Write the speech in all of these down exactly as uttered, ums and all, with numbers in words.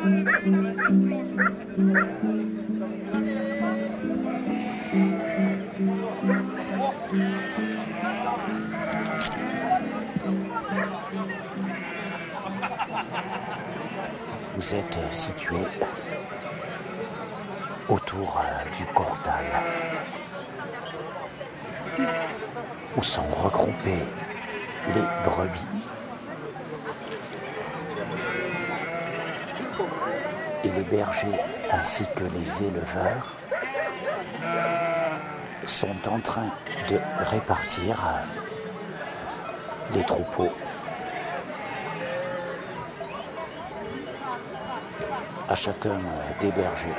Vous êtes situé autour du Cortal, où sont regroupées les brebis et les bergers ainsi que les éleveurs sont en train de répartir les troupeaux à chacun des bergers.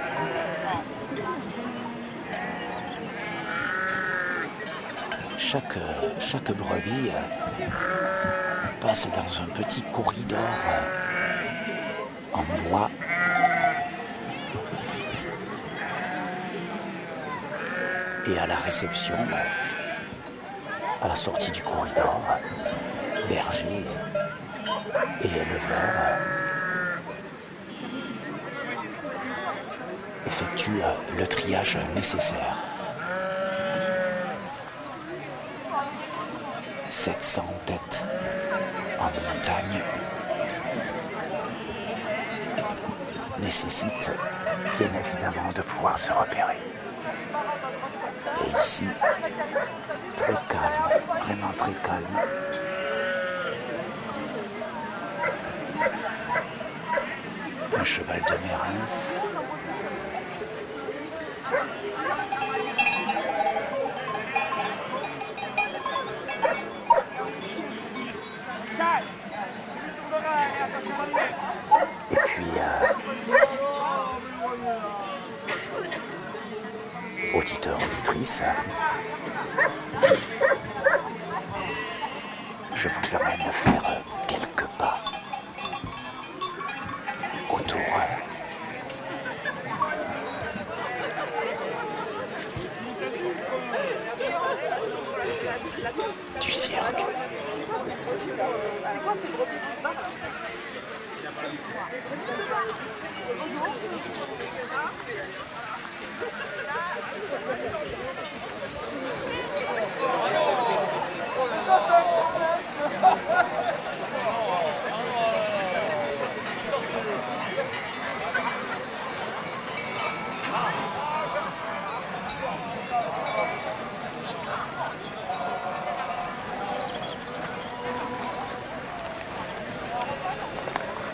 Chaque, chaque brebis passe dans un petit corridor en bois et à la réception, à la sortie du corridor, bergers et éleveurs effectuent le triage nécessaire. sept cents têtes en montagne nécessitent bien évidemment de pouvoir se repérer. Et ici, très calme, vraiment très calme. Un cheval de Mérins. Et puis, euh, auditeurs, auditrices, je vous amène faire quelques pas autour du cirque. C'est quoi ces brebis?